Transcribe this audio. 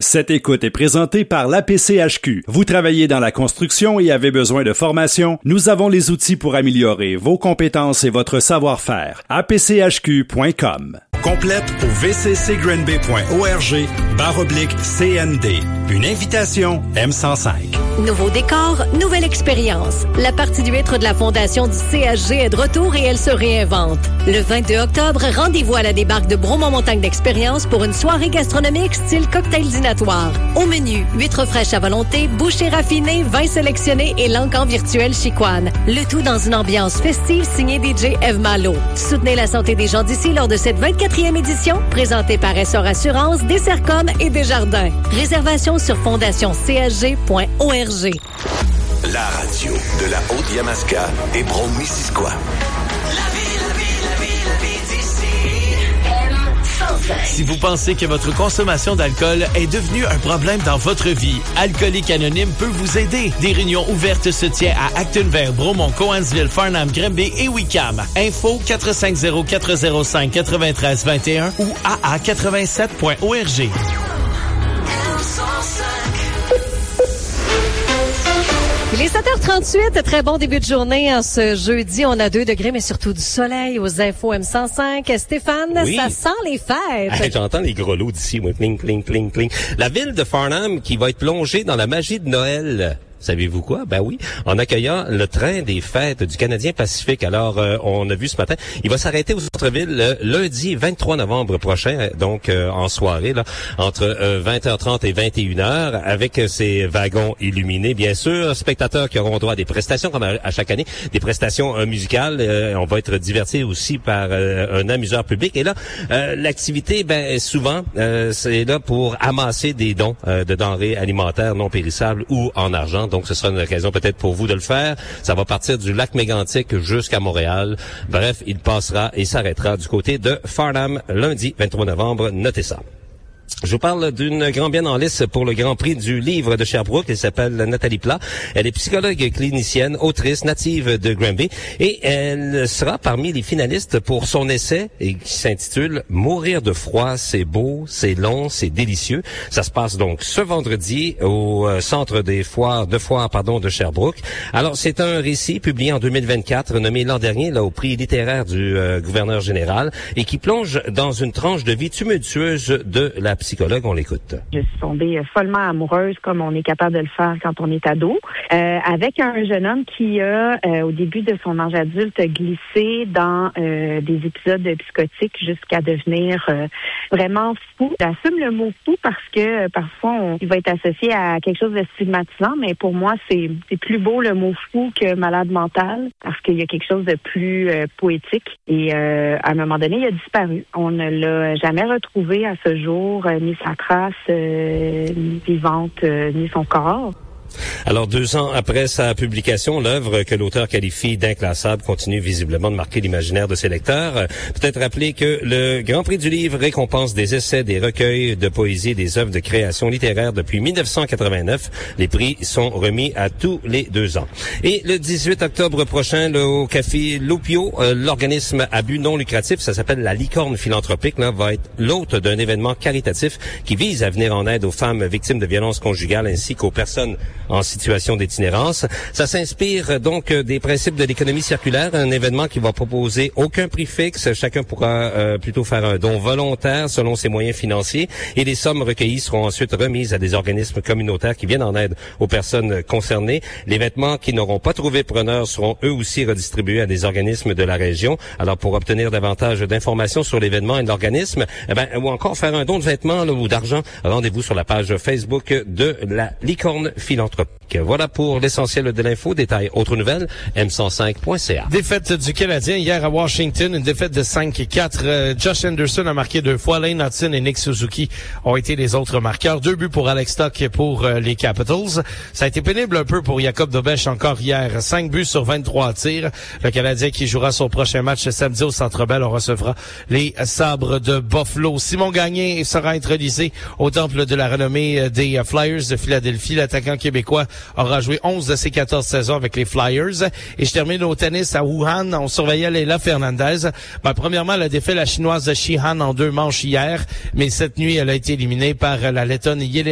Cette écoute est présentée par l'APCHQ. Vous travaillez dans la construction et avez besoin de formation? Nous avons les outils pour améliorer vos compétences et votre savoir-faire. apchq.com. Complète au vccgranby.org/CND. Une invitation M105. Nouveau décor, nouvelle expérience. La partie du huître de la Fondation du CHG est de retour et elle se réinvente. Le 22 octobre, rendez-vous à la débarque de Bromont-Montagne d'Expérience pour une soirée gastronomique style cocktail dînatoire. Au menu, huîtres fraîches à volonté, bouchées raffinées, vins sélectionnés et l'encan virtuel Chicoine. Le tout dans une ambiance festive signée DJ Eve Malo. Soutenez la santé des gens d'ici lors de cette 24e édition, présentée par Essor Assurance, Dessercom et Desjardins. Réservation sur fondationchg.org. La radio de la Haute-Yamaska et Brome-Missisquoi. Si vous pensez que votre consommation d'alcool est devenue un problème dans votre vie, Alcoolique Anonyme peut vous aider. Des réunions ouvertes se tiennent à Actonville, Bromont, Cowansville, Farnham, Granby et Wickham. Info 450-405-9321 ou aa87.org. Il est 7h38, très bon début de journée en ce jeudi. On a 2 degrés, mais surtout du soleil aux infos M105. Stéphane, oui. Ça sent les fêtes. Hey, j'entends les grelots d'ici, moi, pling, pling, pling, pling. La ville de Farnham qui va être plongée dans la magie de Noël. Savez-vous quoi? Ben oui, en accueillant le train des fêtes du Canadien Pacifique. Alors, on a vu ce matin, il va s'arrêter au centre-ville lundi 23 novembre prochain, donc en soirée, là, entre 20h30 et 21h, avec ses wagons illuminés, bien sûr. Spectateurs qui auront droit à des prestations, comme à chaque année, des prestations musicales. On va être divertis aussi par un amuseur public. Et là, l'activité, ben souvent, c'est là pour amasser des dons de denrées alimentaires non périssables ou en argent. Donc, ce sera une occasion peut-être pour vous de le faire. Ça va partir du lac Mégantic jusqu'à Montréal. Bref, il passera et s'arrêtera du côté de Farnham lundi 23 novembre. Notez ça. Je vous parle d'une grande bien en lice pour le Grand Prix du livre de Sherbrooke. Elle s'appelle Nathalie Plat. Elle est psychologue clinicienne, autrice native de Granby et elle sera parmi les finalistes pour son essai qui s'intitule « Mourir de froid, c'est beau, c'est long, c'est délicieux ». Ça se passe donc ce vendredi au centre des foires de Sherbrooke. Alors, c'est un récit publié en 2024, nommé l'an dernier là au prix littéraire du gouverneur général et qui plonge dans une tranche de vie tumultueuse de la psychologue, on l'écoute. Je suis tombée follement amoureuse, comme on est capable de le faire quand on est ado, avec un jeune homme qui a, au début de son âge adulte, glissé dans des épisodes psychotiques jusqu'à devenir vraiment fou. J'assume le mot fou parce que parfois, il va être associé à quelque chose de stigmatisant, mais pour moi, c'est plus beau le mot fou que malade mental parce qu'il y a quelque chose de plus poétique. Et à un moment donné, il a disparu. On ne l'a jamais retrouvé à ce jour, ni sa trace vivante, ni son corps. Alors, 2 ans après sa publication, l'œuvre que l'auteur qualifie d'inclassable continue visiblement de marquer l'imaginaire de ses lecteurs. Peut-être rappeler que le Grand Prix du livre récompense des essais, des recueils de poésie et des œuvres de création littéraire depuis 1989. Les prix sont remis à tous les 2 ans. Et le 18 octobre prochain, au Café Lopio, l'organisme à but non lucratif, ça s'appelle la Licorne Philanthropique, là, va être l'hôte d'un événement caritatif qui vise à venir en aide aux femmes victimes de violences conjugales ainsi qu'aux personnes en situation d'itinérance. Ça s'inspire donc des principes de l'économie circulaire, un événement qui va proposer aucun prix fixe. Chacun pourra plutôt faire un don volontaire selon ses moyens financiers et les sommes recueillies seront ensuite remises à des organismes communautaires qui viennent en aide aux personnes concernées. Les vêtements qui n'auront pas trouvé preneur seront eux aussi redistribués à des organismes de la région. Alors pour obtenir davantage d'informations sur l'événement et de l'organisme, ou encore faire un don de vêtements ou d'argent, rendez-vous sur la page Facebook de la Licorne Philanthropique. Voilà pour l'essentiel de l'info. Détail, autres nouvelles, m105.ca. Défaite du Canadien hier à Washington, une défaite de 5-4. Josh Anderson a marqué 2 fois. Lane Hudson et Nick Suzuki ont été les autres marqueurs. 2 buts pour Alex Stock pour les Capitals. Ça a été pénible un peu pour Jacob Dobech encore hier. 5 buts sur 23 tirs. Le Canadien qui jouera son prochain match samedi au Centre Bell, on recevra les Sabres de Buffalo. Simon Gagné sera intronisé au temple de la renommée des Flyers de Philadelphie. L'attaquant québécois aura joué 11 de ses 14 saisons avec les Flyers. Et je termine au tennis à Wuhan. On surveillait Leila Fernandez. Premièrement, elle a défait la Chinoise Shi Han en 2 manches hier. Mais cette nuit, elle a été éliminée par la Lettonne Yelena